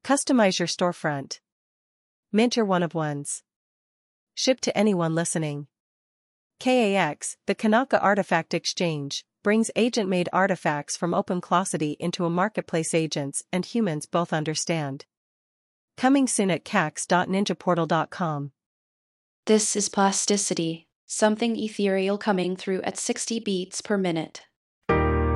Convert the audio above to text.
Customize your storefront. Mint your one-of-ones. Ship to anyone listening. KAX, the Kanaka Artifact Exchange, brings agent-made artifacts from OpenClosity into a marketplace agents and humans both understand. Coming soon at cax.ninjaportal.com. This is Plasticity, something ethereal coming through at 60 beats per minute.